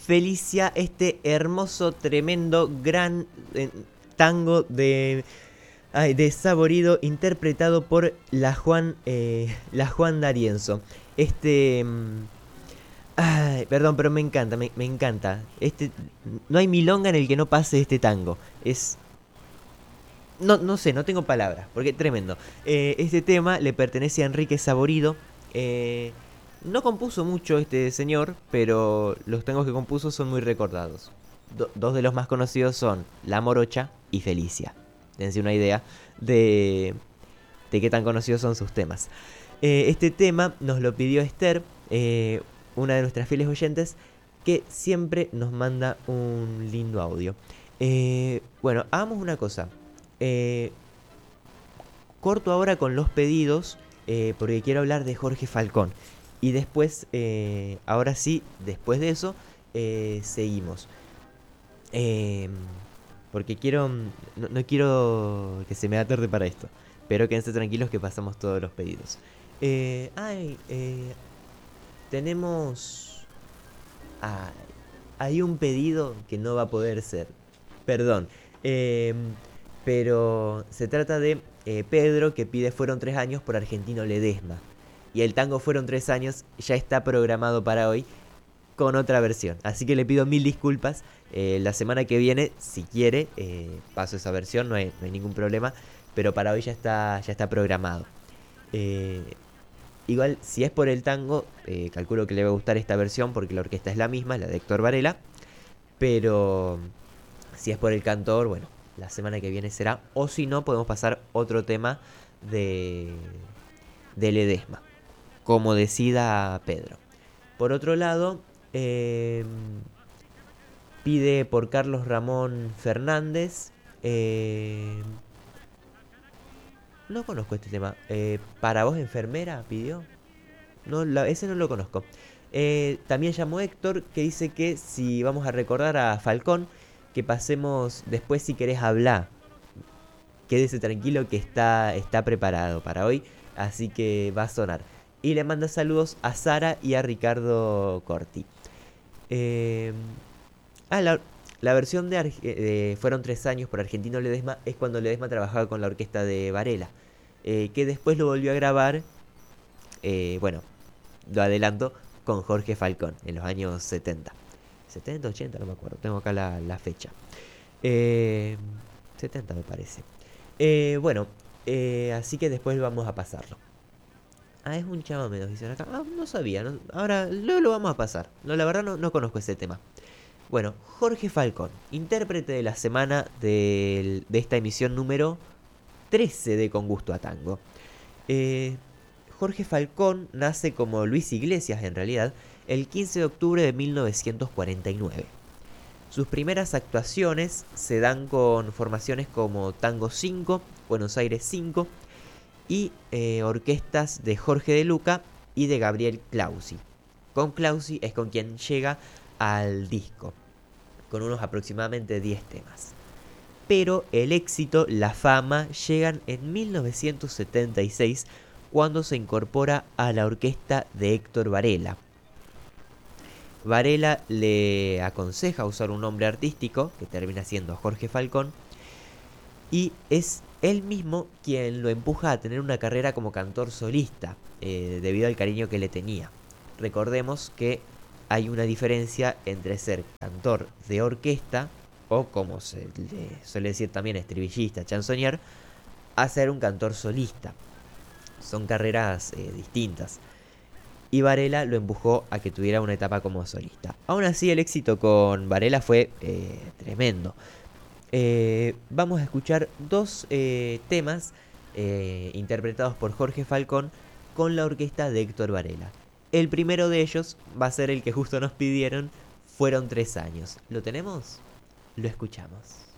Felicia, este hermoso, tremendo, gran tango de Saborido, interpretado por la Juan D'Arienzo. Este... Ay, perdón, pero me encanta, me encanta. No hay milonga en el que no pase este tango. No sé, no tengo palabras, porque es tremendo. Este tema le pertenece a Enrique Saborido. Eh, no compuso mucho este señor, pero los tangos que compuso son muy recordados. Dos de los más conocidos son La Morocha y Felicia. Dense una idea de, de qué tan conocidos son sus temas. Este tema nos lo pidió Esther, una de nuestras fieles oyentes, que siempre nos manda un lindo audio. Bueno, hagamos una cosa. Eh, Corto ahora con los pedidos, porque quiero hablar de Jorge Falcón. Y después, ahora sí, después de eso, seguimos. Eh, Porque no quiero que se me haga tarde para esto. Pero quédense tranquilos que pasamos todos los pedidos. Tenemos... Ay, hay un pedido que no va a poder ser. Perdón. Pero se trata de Pedro, que pide Fueron 3 años por Argentino Ledesma. Y el tango Fueron 3 años ya está programado para hoy con otra versión. Así que le pido mil disculpas. La semana que viene, si quiere, paso esa versión, no hay ningún problema. Pero para hoy ya está programado. Eh, Igual, si es por el tango, calculo que le va a gustar esta versión porque la orquesta es la misma, la de Héctor Varela. Pero si es por el cantor, bueno, la semana que viene será. O si no, podemos pasar otro tema de, de Ledesma, como decida Pedro. Por otro lado, pide por Carlos Ramón Fernández. No conozco este tema. ¿Para vos, enfermera? Pidió. No, ese no lo conozco. También llamó Héctor, que dice que si vamos a recordar a Falcón, que pasemos después si querés hablar. Quédese tranquilo que está preparado para hoy, así que va a sonar. Y le manda saludos a Sara y a Ricardo Corti. Eh, la versión de Fueron 3 años por Argentino Ledesma es cuando Ledesma trabajaba con la orquesta de Varela. Que después lo volvió a grabar, bueno, lo adelanto, con Jorge Falcón en los años 70. 70, 80, no me acuerdo, tengo acá la fecha. Eh, 70 me parece. Bueno, así que después vamos a pasarlo. Ah, es un chamamé, nos dicen acá. Ah, no sabía, ahora luego lo vamos a pasar. No, la verdad no conozco ese tema. Bueno, Jorge Falcón, intérprete de la semana de esta emisión número 13 de Con Gusto a Tango. Jorge Falcón nace como Luis Iglesias en realidad el 15 de octubre de 1949. Sus primeras actuaciones se dan con formaciones como Tango 5, Buenos Aires 5 y orquestas de Jorge de Luca y de Gabriel Clausi. Con Clausi es con quien llega al disco, con unos aproximadamente 10 temas. Pero el éxito, la fama, llegan en 1976 cuando se incorpora a la orquesta de Héctor Varela. Varela le aconseja usar un nombre artístico, que termina siendo Jorge Falcón, y es él mismo quien lo empuja a tener una carrera como cantor solista, debido al cariño que le tenía. Recordemos que hay una diferencia entre ser cantor de orquesta, o como se le suele decir también estribillista, chansonnier, a ser un cantor solista. Son carreras distintas. Y Varela lo empujó a que tuviera una etapa como solista. Aún así, el éxito con Varela fue tremendo. Vamos a escuchar dos temas interpretados por Jorge Falcón con la orquesta de Héctor Varela. El primero de ellos va a ser el que justo nos pidieron, Fueron 3 años. ¿Lo tenemos? Lo escuchamos.